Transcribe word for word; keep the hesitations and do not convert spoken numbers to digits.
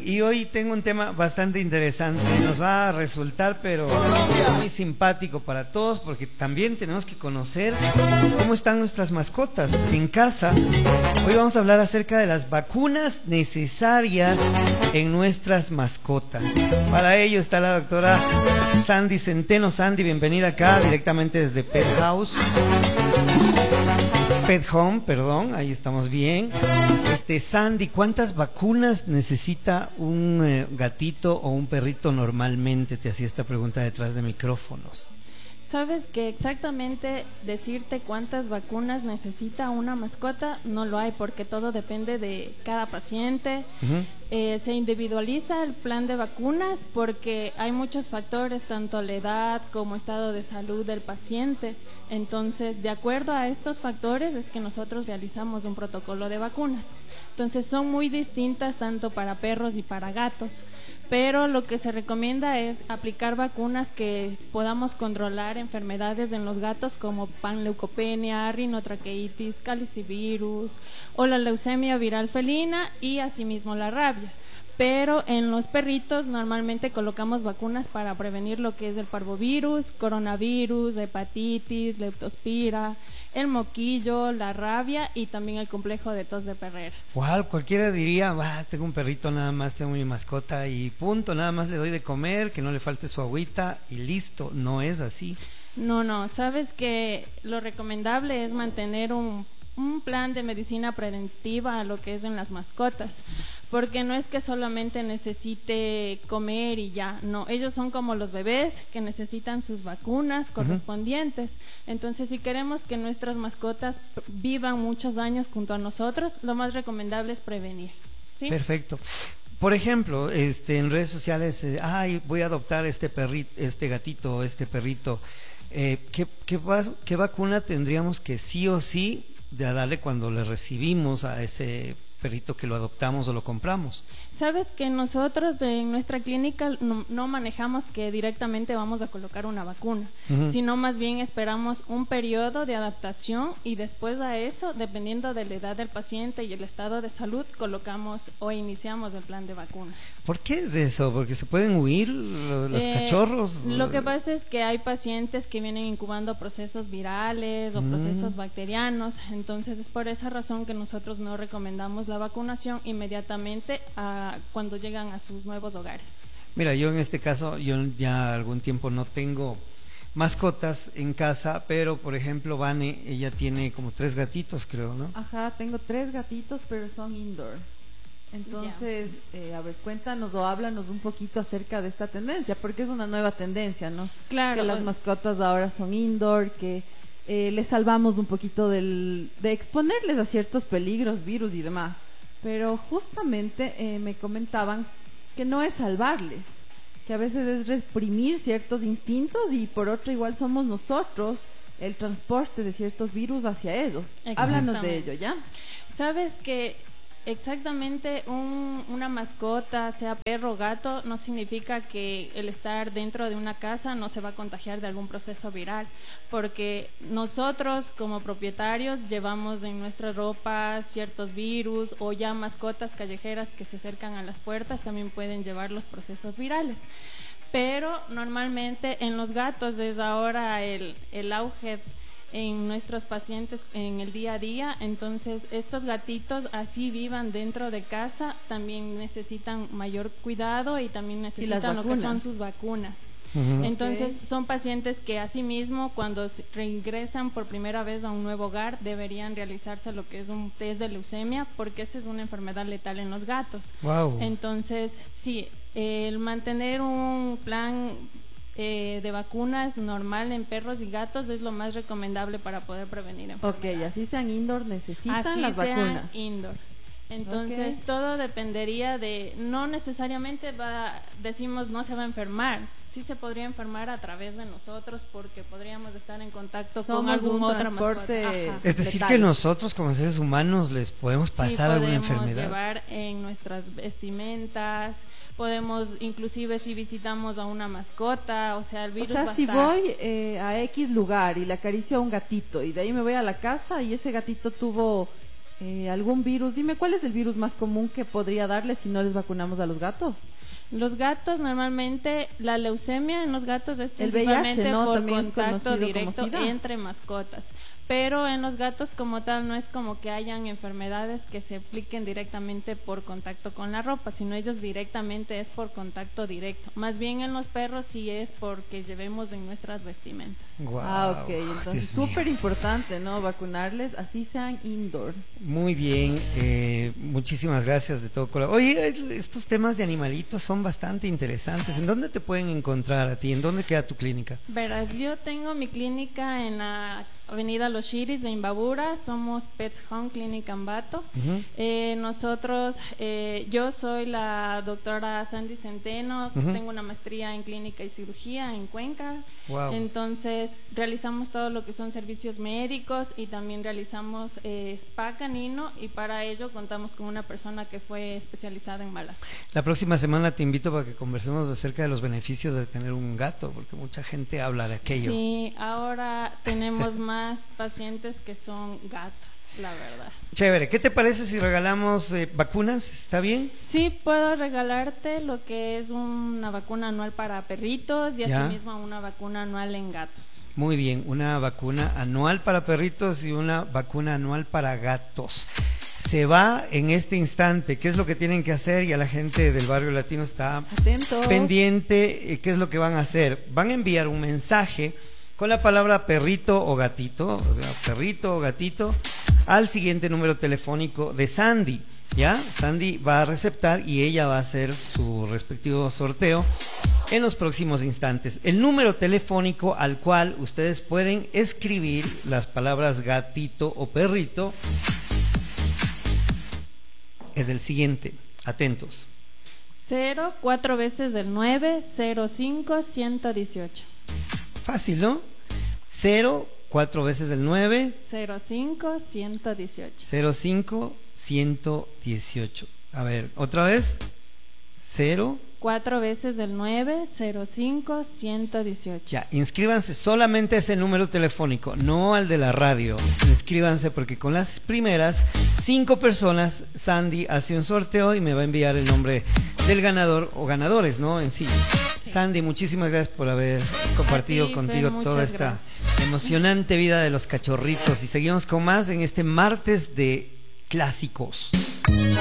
y hoy tengo un tema bastante interesante. Nos va a resultar, pero muy simpático para todos, porque también tenemos que conocer cómo están nuestras mascotas en casa. Hoy vamos a hablar acerca de las vacunas necesarias en nuestras mascotas. Para ello está la doctora Sandy Centeno. Sandy, bienvenida acá directamente desde Pet House. Pet Home, perdón, ahí estamos bien. Este, Sandy, ¿cuántas vacunas necesita un eh, gatito o un perrito normalmente? Te hacía esta pregunta detrás de micrófonos. Sabes que exactamente decirte cuántas vacunas necesita una mascota no lo hay, porque todo depende de cada paciente. Uh-huh. eh, se individualiza el plan de vacunas porque hay muchos factores, tanto la edad como estado de salud del paciente. Entonces, de acuerdo a estos factores es que nosotros realizamos un protocolo de vacunas. Entonces, son muy distintas tanto para perros y para gatos. Pero lo que se recomienda es aplicar vacunas que podamos controlar enfermedades en los gatos como panleucopenia, rinotraqueitis, calicivirus o la leucemia viral felina y asimismo la rabia. Pero en los perritos normalmente colocamos vacunas para prevenir lo que es el parvovirus, coronavirus, hepatitis, leptospira, el moquillo, la rabia y también el complejo de tos de perreras. Wow, cualquiera diría, ah, tengo un perrito nada más, tengo mi mascota y punto, nada más le doy de comer, que no le falte su agüita y listo. No es así. No, no, sabes que lo recomendable es mantener un, un plan de medicina preventiva a lo que es en las mascotas, porque no es que solamente necesite comer y ya, no, ellos son como los bebés que necesitan sus vacunas correspondientes. Uh-huh. Entonces, si queremos que nuestras mascotas vivan muchos años junto a nosotros, lo más recomendable es prevenir, ¿sí? Perfecto. Por ejemplo, este, en redes sociales, eh, ay, voy a adoptar este perrito, este gatito, este perrito. Eh, ¿qué, qué, ¿Qué vacuna tendríamos que sí o sí de darle cuando le recibimos a ese perrito que lo adoptamos o lo compramos? Sabes que nosotros en nuestra clínica no, no manejamos que directamente vamos a colocar una vacuna, uh-huh. sino más bien esperamos un periodo de adaptación y después a eso, dependiendo de la edad del paciente y el estado de salud, colocamos o iniciamos el plan de vacunas. ¿Por qué es eso? ¿Porque se pueden huir los eh, cachorros? Lo que pasa es que hay pacientes que vienen incubando procesos virales o mm. procesos bacterianos, entonces es por esa razón que nosotros no recomendamos la vacunación inmediatamente a cuando llegan a sus nuevos hogares. Mira, yo en este caso, yo ya algún tiempo no tengo mascotas en casa, pero por ejemplo, Vane, ella tiene como tres gatitos, creo, ¿no? Ajá, tengo tres gatitos, pero son indoor. Entonces, yeah. eh, a ver, cuéntanos o háblanos un poquito acerca de esta tendencia, porque es una nueva tendencia, ¿no? Claro. Que las mascotas ahora son indoor, que eh, les salvamos un poquito del, de exponerles a ciertos peligros, virus y demás. Pero justamente eh, me comentaban que no es salvarles, que a veces es reprimir ciertos instintos y por otro igual somos nosotros el transporte de ciertos virus hacia ellos. Háblanos de ello, ¿ya? Sabes que exactamente un, una mascota, sea perro o gato, no significa que el estar dentro de una casa no se va a contagiar de algún proceso viral, porque nosotros como propietarios llevamos en nuestra ropa ciertos virus o ya mascotas callejeras que se acercan a las puertas también pueden llevar los procesos virales. Pero normalmente en los gatos es ahora el, el auge en nuestros pacientes en el día a día, entonces estos gatitos así vivan dentro de casa también necesitan mayor cuidado y también necesitan lo que son sus vacunas. Uh-huh. Entonces okay. son pacientes que asimismo cuando reingresan por primera vez a un nuevo hogar deberían realizarse lo que es un test de leucemia, porque esa es una enfermedad letal en los gatos. Wow. Entonces sí, el mantener un plan Eh, de vacunas normal en perros y gatos es lo más recomendable para poder prevenir enfermedades. Ok, así sean indoor, necesitan así las vacunas. Indoor. Entonces okay. todo dependería de, no necesariamente va, decimos no se va a enfermar, sí se podría enfermar a través de nosotros porque podríamos estar en contacto Somos con algún otro transporte. Es decir, letal. Que nosotros como seres humanos les podemos pasar sí, alguna enfermedad. Podemos llevar en nuestras vestimentas. Podemos, inclusive si visitamos a una mascota, o sea, el virus o sea, va a si estar... voy eh, a X lugar y le acaricio a un gatito y de ahí me voy a la casa y ese gatito tuvo eh, algún virus. Dime, ¿cuál es el virus más común que podría darles si no les vacunamos a los gatos? Los gatos normalmente, la leucemia en los gatos es El V I H, principalmente ¿no? por También es contacto conocido como directo SIDA. entre mascotas. Pero en los gatos como tal no es como que hayan enfermedades que se apliquen directamente por contacto con la ropa, sino ellos directamente es por contacto directo. Más bien en los perros sí es porque llevemos en nuestras vestimentas. Guau, Ah, ok, entonces Dios mío. súper importante, ¿no? Vacunarles, así sean indoor. Muy bien, eh, muchísimas gracias de todo corazón. Oye, estos temas de animalitos son bastante interesantes. ¿En dónde te pueden encontrar a ti? ¿En dónde queda tu clínica? Verás, yo tengo mi clínica en la Avenida Los Chiris de Imbabura, somos Pets Home Clinic Ambato. Ujú. eh, nosotros, eh, yo soy la doctora Sandy Centeno, Ujú. tengo una maestría en clínica y cirugía en Cuenca. Wow. Entonces realizamos todo lo que son servicios médicos y también realizamos eh, spa canino, y para ello contamos con una persona que fue especializada en malas. La próxima semana te invito para que conversemos acerca de los beneficios de tener un gato, porque mucha gente habla de aquello. Sí, ahora tenemos más pacientes que son gatas, la verdad. Chévere, ¿qué te parece si regalamos eh, vacunas? ¿Está bien? Sí, puedo regalarte lo que es una vacuna anual para perritos y Ya. asimismo una vacuna anual en gatos. Muy bien, una vacuna anual para perritos y una vacuna anual para gatos. Se va en este instante. ¿Qué es lo que tienen que hacer? Ya la gente del barrio latino está Atentos. pendiente. eh, ¿Qué es lo que van a hacer? Van a enviar un mensaje con la palabra perrito o gatito, o sea, perrito o gatito, al siguiente número telefónico de Sandy. ¿Ya? Sandy va a receptar y ella va a hacer su respectivo sorteo en los próximos instantes. El número telefónico al cual ustedes pueden escribir las palabras gatito o perrito es el siguiente. Atentos. Cero, cuatro veces del nueve, cero cinco, ciento dieciocho. Fácil, ¿no? Cero, cuatro veces el nueve, Cero cinco, ciento dieciocho. cero cinco, ciento dieciocho. A ver, otra vez. Cero. Cuatro veces del nueve, cero cinco, ciento dieciocho. Ya, inscríbanse solamente a ese número telefónico, no al de la radio. Inscríbanse porque con las primeras cinco personas Sandy hace un sorteo y me va a enviar el nombre del ganador o ganadores, ¿no? En sí. Sandy, muchísimas gracias por haber compartido A ti, contigo Fer, toda muchas esta gracias. emocionante vida de los cachorritos y seguimos con más en este martes de clásicos.